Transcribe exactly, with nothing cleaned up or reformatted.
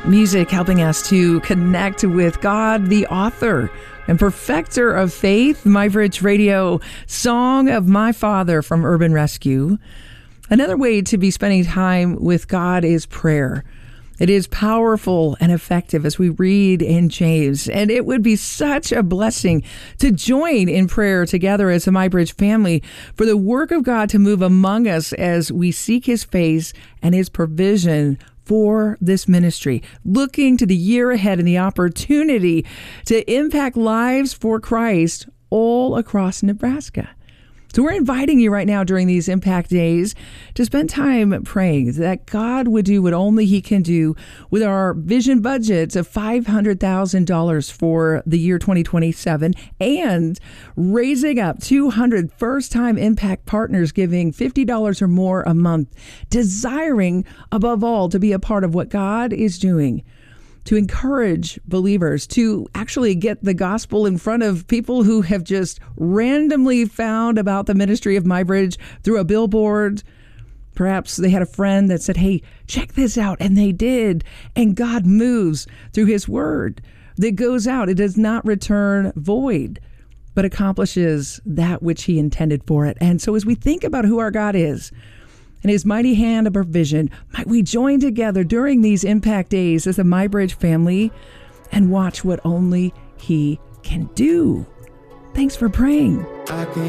Music helping us to connect with God, the author and perfecter of faith. MyBridge Radio, Song of My Father from Urban Rescue. Another way to be spending time with God is prayer. It is powerful and effective, as we read in James, and it would be such a blessing to join in prayer together as a MyBridge family for the work of God to move among us as we seek His face and His provision for this ministry, looking to the year ahead and the opportunity to impact lives for Christ all across Nebraska. So we're inviting you right now during these Impact Days to spend time praying that God would do what only He can do with our vision budgets of five hundred thousand dollars for the year twenty twenty-seven and raising up two hundred first-time Impact partners giving fifty dollars or more a month, desiring above all to be a part of what God is doing to encourage believers to actually get the gospel in front of people who have just randomly found about the ministry of MyBridge through a billboard. Perhaps they had a friend that said, hey, check this out. And they did. And God moves through His word that goes out. It does not return void, but accomplishes that which He intended for it. And so as we think about who our God is, and His mighty hand of provision, might we join together during these Impact Days as a MyBridge family and watch what only He can do. Thanks for praying.